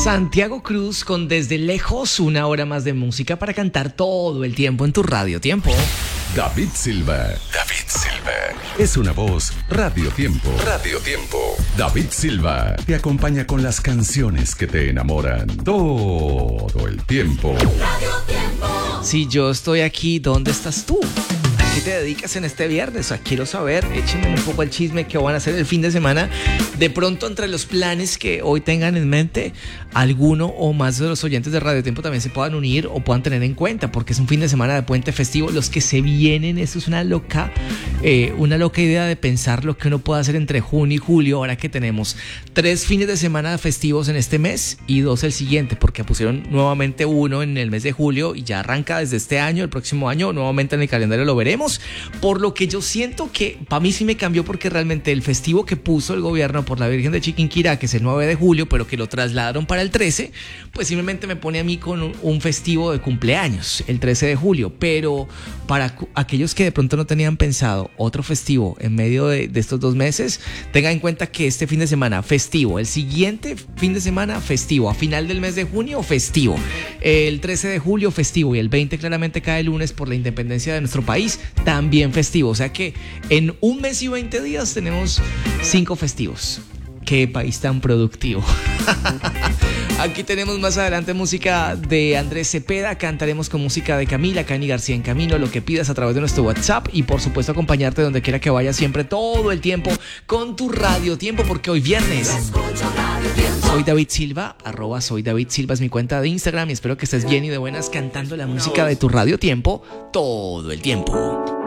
Santiago Cruz con Desde Lejos, una hora más de música para cantar todo el tiempo en tu Radio Tiempo. David Silva. Es una voz Radio Tiempo. David Silva te acompaña con las canciones que te enamoran todo el tiempo. Si yo estoy aquí, ¿dónde estás tú? ¿A qué te dedicas en este viernes? Quiero saber, échenme un poco el chisme que van a hacer el fin de semana. De pronto, entre los planes que hoy tengan en mente, alguno o más de los oyentes de Radio Tiempo también se puedan unir o puedan tener en cuenta, porque es un fin de semana de puente festivo. Los que se vienen, eso es una loca idea de pensar lo que uno puede hacer entre junio y julio, ahora que tenemos 3 fines de semana festivos en este mes y 2 el siguiente, porque pusieron nuevamente uno en el mes de julio y ya arranca desde este año, el próximo año, nuevamente en el calendario lo veremos, por lo que yo siento que para mí sí me cambió, porque realmente el festivo que puso el gobierno por la Virgen de Chiquinquirá, que es el 9 de julio, pero que lo trasladaron para el 13, pues simplemente me pone a mí con un festivo de cumpleaños, el 13 de julio, pero para aquellos que de pronto no tenían pensado otro festivo en medio de estos 2 meses, tengan en cuenta que este fin de semana festivo, el siguiente fin de semana festivo, a final del mes de junio festivo, el 13 de julio festivo y el 20 claramente cae el lunes por la independencia de nuestro país, también festivo, o sea que en un mes y 20 días tenemos 5 festivos. ¡Qué país tan productivo! Aquí tenemos más adelante música de Andrés Cepeda, cantaremos con música de Camila, Cani García en Camino, lo que pidas a través de nuestro WhatsApp y por supuesto acompañarte donde quiera que vayas siempre todo el tiempo con tu Radio Tiempo, porque hoy viernes soy David Silva, @soy David Silva es mi cuenta de Instagram y espero que estés bien y de buenas cantando la música de tu Radio Tiempo todo el tiempo.